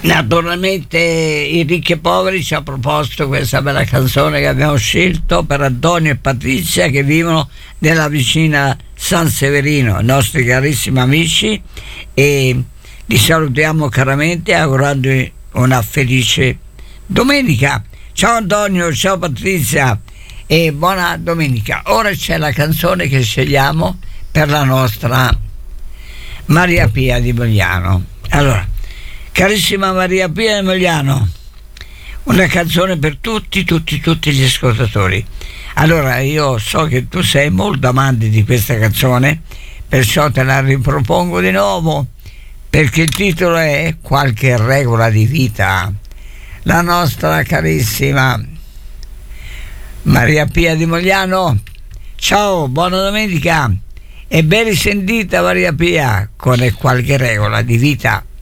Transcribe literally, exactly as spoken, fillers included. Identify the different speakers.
Speaker 1: Naturalmente i ricchi e poveri ci ha proposto questa bella canzone che abbiamo scelto per Antonio e Patrizia, che vivono nella vicina San Severino, i nostri carissimi amici, e li salutiamo caramente augurandogli una felice domenica. Ciao Antonio, ciao Patrizia e buona domenica. Ora c'è la canzone che scegliamo per la nostra Maria Pia di Mogliano. Allora, carissima Maria Pia di Mogliano, una canzone per tutti, tutti, tutti gli ascoltatori. Allora, io so che tu sei molto amante di questa canzone, perciò te la ripropongo di nuovo, perché il titolo è Qualche regola di vita. La nostra carissima Maria Pia di Mogliano, ciao, buona domenica e ben risentita Maria Pia con Qualche regola di vita.